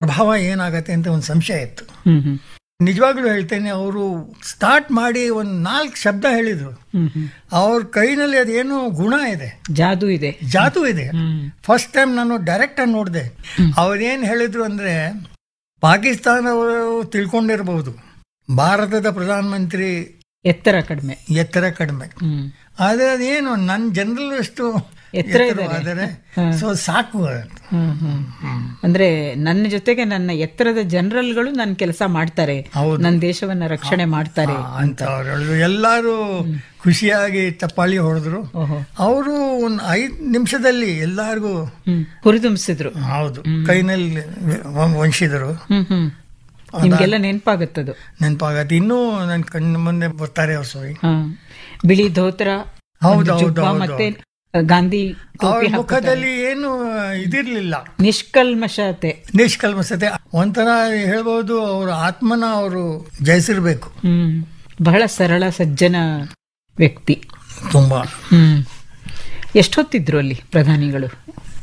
ಪ್ರಭಾವ ಏನಾಗತ್ತೆ ಅಂತ ಒಂದು ಸಂಶಯ ಇತ್ತು. ನಿಜವಾಗ್ಲೂ ಹೇಳ್ತೇನೆ, ಅವರು ಸ್ಟಾರ್ಟ್ ಮಾಡಿ ಒಂದು 4 ಶಬ್ದ ಹೇಳಿದ್ರು. ಅವ್ರ ಕೈನಲ್ಲಿ ಅದೇನೋ ಗುಣ ಇದೆ, ಜಾದೂ ಇದೆ. ಫಸ್ಟ್ ಟೈಮ್ ನಾನು ಡೈರೆಕ್ಟ್ ಆಗಿ ನೋಡಿದೆ. ಅವ್ರೇನ್ ಹೇಳಿದ್ರು ಅಂದ್ರೆ, ಪಾಕಿಸ್ತಾನವರು ತಿಳ್ಕೊಂಡಿರಬಹುದು ಭಾರತದ ಪ್ರಧಾನಮಂತ್ರಿ ಎತ್ತರ ಕಡಿಮೆ, ಆದ್ರೆ ಅದೇನು ನನ್ನ ಜನರಲ್ ಅಷ್ಟು ಎತ್ತರ ಸೊ ಸಾಕು. ಅಂದ್ರೆ ನನ್ನ ಜೊತೆಗೆ ನನ್ನ ಎತ್ತರದ ಜನರಲ್ಗಳು ನನ್ನ ಕೆಲಸ ಮಾಡ್ತಾರೆ, ನನ್ನ ದೇಶವನ್ನ ರಕ್ಷಣೆ ಮಾಡ್ತಾರೆ ಅಂತ ಅವ್ರು ಹೇಳಿದ್ರು. ಎಲ್ಲಾರು ಖುಷಿಯಾಗಿ ಚಪ್ಪಾಳಿ ಹೊಡೆದ್ರು. ಅವರು ಒಂದು 5 ನಿಮಿಷದಲ್ಲಿ ಎಲ್ಲಾರ್ಗು ಹುರಿದುಂಬಿಸಿದ್ರು. ಹೌದು, ಕೈನಲ್ಲಿ ವಂಶಿದರು. ನಿಮ್ಗೆಲ್ಲ ನೆನಪಾಗತ್ತದು. ಇನ್ನೂ ನನ್ ಕಣ್ಣು ಮುಂದೆ ಬರ್ತಾರೆ ಅವ್ರ ಸೋಯಿ. ಬಿಳಿ ಧೋತ್ರ, ಮತ್ತೆ ಗಾಂಧಿ ಅವ್ರ ಮುಖದಲ್ಲಿ ಏನು ಇದಿರ್ಲಿಲ್ಲ, ನಿಷ್ಕಲ್ಮಶತೆ. ಒಂಥರ ಹೇಳ್ಬೋದು, ಅವ್ರ ಆತ್ಮನ ಅವರು ಜಯಿಸಿರ್ಬೇಕು. ಬಹಳ ಸರಳ ಸಜ್ಜನ ವ್ಯಕ್ತಿ. ತುಂಬಾ. ಎಷ್ಟೊತ್ತಿದ್ರು ಅಲ್ಲಿ ಪ್ರಧಾನಿಗಳು?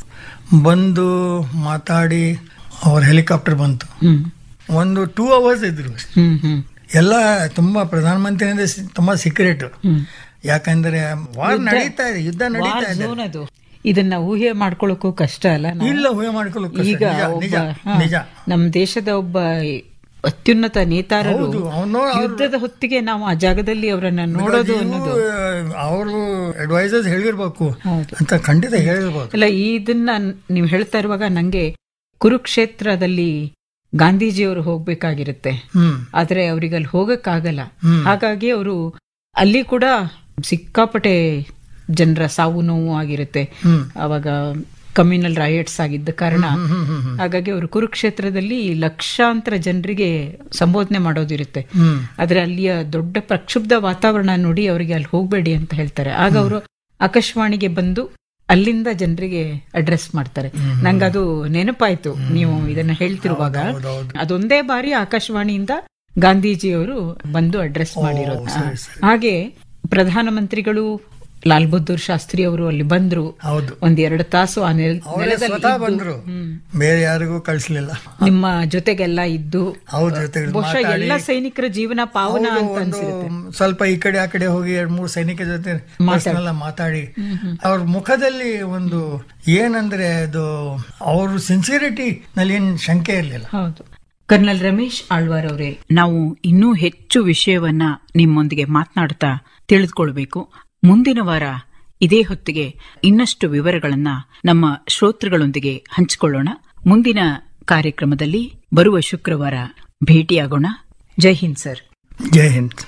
ಬಂದು ಮಾತಾಡಿ ಅವ್ರ ಹೆಲಿಕಾಪ್ಟರ್ ಬಂತು. ಒಂದು 2 hours ಇದ್ರು. ಎಲ್ಲ ತುಂಬಾ ಪ್ರಧಾನಮಂತ್ರಿ ಅಂದ್ರೆ ತುಂಬಾ ಸೀಕ್ರೆಟ್. ಯಾಕಂದ್ರೆ ವಾರ್ ನಡೀತಾ ಇದೆ, ಯುದ್ಧ ನಡೀತಾ ಇದೆ. ಇದನ್ನ ಊಹೆ ಮಾಡ್ಕೊಳ್ಳೋಕ್ಕೂ ಕಷ್ಟ ಅಲ್ಲ? ಇಲ್ಲ, ಊಹೆ ಮಾಡ್ಕೊಳ್ಳೋಕೆ ಈಗ ನಿಜ. ನಮ್ಮ ದೇಶದ ಒಬ್ಬ ಅತ್ಯುನ್ನತ ನೇತಾರರು ಯುದ್ಧದ ಹೊತ್ತಿಗೆ ನಾವು ಆ ಜಾಗದಲ್ಲಿ ಅವರನ್ನ ನೋಡೋದು ಅನ್ನೋದು, ಅವರು ಅಡ್ವೈಸರ್ಸ್ ಹೇಳಿರ್ಬೇಕು ಅಂತ ಖಂಡಿತ ಹೇಳಿರ್ಬೇಕು. ಅಲ್ಲ, ಇದನ್ನ ನೀವು ಹೇಳ್ತಾ ಇರುವಾಗ ನಂಗೆ ಕುರುಕ್ಷೇತ್ರದಲ್ಲಿ ಗಾಂಧೀಜಿಯವರು ಹೋಗ್ಬೇಕಾಗಿರುತ್ತೆ, ಆದ್ರೆ ಅವ್ರಿಗೆ ಅಲ್ಲಿ ಹೋಗಕ್ಕಾಗಲ್ಲ. ಹಾಗಾಗಿ ಅವರು ಅಲ್ಲಿ ಕೂಡ ಸಿಕ್ಕಾಪಟ್ಟೆ ಜನರ ಸಾವು ನೋವು ಆಗಿರುತ್ತೆ. ಅವಾಗ ಕಮ್ಯುನಲ್ ರೈಟ್ಸ್ ಆಗಿದ್ದ ಕಾರಣ ಹಾಗಾಗಿ ಅವರು ಕುರುಕ್ಷೇತ್ರದಲ್ಲಿ ಲಕ್ಷಾಂತರ ಜನರಿಗೆ ಸಂಬೋಧನೆ ಮಾಡೋದಿರುತ್ತೆ. ಆದ್ರೆ ಅಲ್ಲಿಯ ದೊಡ್ಡ ಪ್ರಕ್ಷುಬ್ಧ ವಾತಾವರಣ ನೋಡಿ ಅವರಿಗೆ ಅಲ್ಲಿ ಹೋಗ್ಬೇಡಿ ಅಂತ ಹೇಳ್ತಾರೆ. ಆಗ ಅವರು ಆಕಾಶವಾಣಿಗೆ ಬಂದು ಅಲ್ಲಿಂದ ಜನರಿಗೆ ಅಡ್ರೆಸ್ ಮಾಡ್ತಾರೆ. ನಂಗದು ನೆನಪಾಯ್ತು ನೀವು ಇದನ್ನ ಹೇಳ್ತಿರುವಾಗ. ಅದೊಂದೇ ಬಾರಿ ಆಕಾಶವಾಣಿಯಿಂದ ಗಾಂಧೀಜಿಯವರು ಬಂದು ಅಡ್ರೆಸ್ ಮಾಡಿರೋದು. ಹಾಗೆ ಪ್ರಧಾನಮಂತ್ರಿಗಳು ಲಾಲ್ ಬಹದ್ದೂರ್ ಶಾಸ್ತ್ರಿ ಅವರು ಅಲ್ಲಿ ಬಂದ್ರು. 1-2 ತಾಸು ಆ ನೆಲದಲ್ಲಿ ಬಂದ್ರು, ಬೇರೆ ಯಾರಿಗೂ ಕಳಿಸ್ಲಿಲ್ಲ. ನಿಮ್ಮ ಜೊತೆಗೆಲ್ಲ ಇದ್ದು ಬಹುಶಃ ಎಲ್ಲ ಸೈನಿಕರ ಜೀವನ ಪಾವನ ಅಂತ ಅನ್ಸಿರುತ್ತೆ. ಸ್ವಲ್ಪ ಈ ಕಡೆ ಆ ಕಡೆ ಹೋಗಿ 2-3 ಸೈನಿಕರ ಜೊತೆ ಮಾತಾಡಿ ಅವ್ರ ಮುಖದಲ್ಲಿ ಒಂದು ಏನಂದ್ರೆ ಅದು ಅವ್ರ ಸಿನ್ಸಿಯರಿಟಿ ನಲ್ಲಿ ಏನ್ ಶಂಕೆ ಇರಲಿಲ್ಲ. ಹೌದು. ಕರ್ನಲ್ ರಮೇಶ್ ಆಳ್ವಾರ್ ಅವರೇ, ನಾವು ಇನ್ನೂ ಹೆಚ್ಚು ವಿಷಯವನ್ನ ನಿಮ್ಮೊಂದಿಗೆ ಮಾತನಾಡ್ತಾ ತಿಳಿದುಕೊಳ್ಬೇಕು. ಮುಂದಿನ ವಾರ ಇದೇ ಹೊತ್ತಿಗೆ ಇನ್ನಷ್ಟು ವಿವರಗಳನ್ನ ನಮ್ಮ ಶ್ರೋತೃಗಳೊಂದಿಗೆ ಹಂಚಿಕೊಳ್ಳೋಣ. ಮುಂದಿನ ಕಾರ್ಯಕ್ರಮದಲ್ಲಿ ಬರುವ ಶುಕ್ರವಾರ ಭೇಟಿಯಾಗೋಣ. ಜೈ ಹಿಂದ್ ಸರ್. ಜೈ ಹಿಂದ್.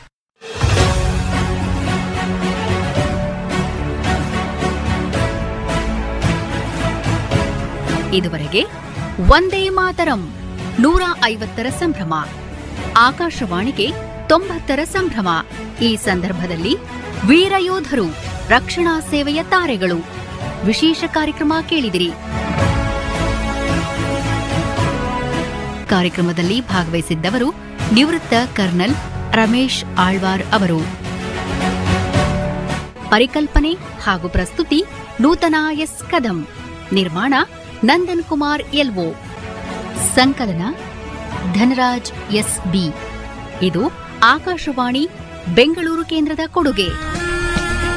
ಇದುವರೆಗೆ ವಂದೇ ಮಾತರಂ 150ರ ಸಂಭ್ರಮ, ಆಕಾಶವಾಣಿಗೆ 90ರ ಸಂಭ್ರಮ. ಈ ಸಂದರ್ಭದಲ್ಲಿ ವೀರಯೋಧರು, ರಕ್ಷಣಾ ಸೇವೆಯ ತಾರೆಗಳು ವಿಶೇಷ ಕಾರ್ಯಕ್ರಮ ಕೇಳಿದಿರಿ. ಕಾರ್ಯಕ್ರಮದಲ್ಲಿ ಭಾಗವಹಿಸಿದ್ದವರು ನಿವೃತ್ತ ಕರ್ನಲ್ ರಮೇಶ್ ಆಳ್ವಾರ್ ಅವರು. ಪರಿಕಲ್ಪನೆ ಹಾಗೂ ಪ್ರಸ್ತುತಿ ನೂತನ ಎಸ್ ಕದಂ. ನಿರ್ಮಾಣ ನಂದನ್ ಕುಮಾರ್ ಎಲ್ಒ. ಸಂಕಲನ ಧನರಾಜ್ ಎಸ್ ಬಿ. ಇದು ಆಕಾಶವಾಣಿ ಬೆಂಗಳೂರು ಕೇಂದ್ರದ ಕೊಡುಗೆ.